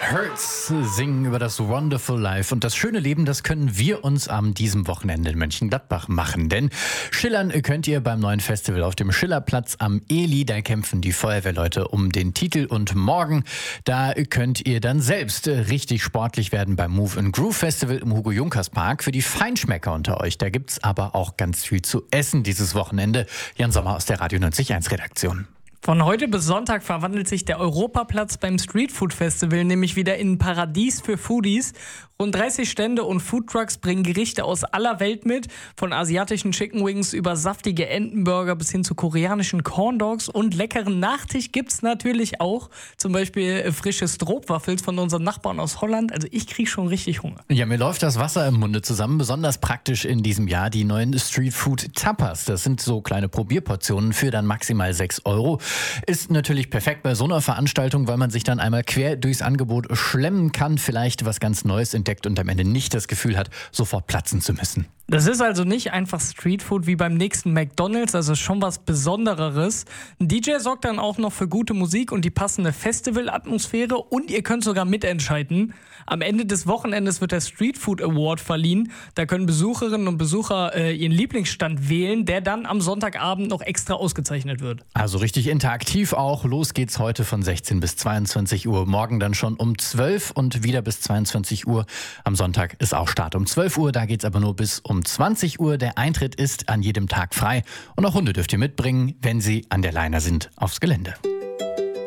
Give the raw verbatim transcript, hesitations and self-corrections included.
Hurts singen über das Wonderful Life. Und das schöne Leben, das können wir uns am diesem Wochenende in Mönchengladbach machen. Denn schillern könnt ihr beim neuen Festival auf dem Schillerplatz am Eli. Da kämpfen die Feuerwehrleute um den Titel. Und morgen, da könnt ihr dann selbst richtig sportlich werden beim Move and Groove Festival im Hugo-Junkers-Park. Für die Feinschmecker unter euch, da gibt's aber auch ganz viel zu essen dieses Wochenende. Jan Sommer aus der Radio neunzig Komma eins Redaktion. Von heute bis Sonntag verwandelt sich der Europaplatz beim Streetfood Festival nämlich wieder in ein Paradies für Foodies. Rund dreißig Stände und Foodtrucks bringen Gerichte aus aller Welt mit, von asiatischen Chicken Wings über saftige Entenburger bis hin zu koreanischen Corndogs, und leckeren Nachtisch gibt's natürlich auch, zum Beispiel frische Stroopwafels von unseren Nachbarn aus Holland. Also ich kriege schon richtig Hunger. Ja, mir läuft das Wasser im Munde zusammen. Besonders praktisch in diesem Jahr die neuen Streetfood Tapas. Das sind so kleine Probierportionen für dann maximal sechs Euro. Ist natürlich perfekt bei so einer Veranstaltung, weil man sich dann einmal quer durchs Angebot schlemmen kann, vielleicht was ganz Neues entdeckt und am Ende nicht das Gefühl hat, sofort platzen zu müssen. Das ist also nicht einfach Streetfood wie beim nächsten McDonald's, also schon was Besondereres. Ein D J sorgt dann auch noch für gute Musik und die passende Festivalatmosphäre, und ihr könnt sogar mitentscheiden. Am Ende des Wochenendes wird der Streetfood Award verliehen. Da können Besucherinnen und Besucher äh, ihren Lieblingsstand wählen, der dann am Sonntagabend noch extra ausgezeichnet wird. Also richtig interaktiv auch. Los geht's heute von sechzehn bis zweiundzwanzig Uhr. Morgen dann schon um zwölf und wieder bis zweiundzwanzig Uhr. Am Sonntag ist auch Start um zwölf Uhr. Da geht's aber nur bis um zwanzig Uhr. Der Eintritt ist an jedem Tag frei. Und auch Hunde dürft ihr mitbringen, wenn sie an der Leine sind, aufs Gelände.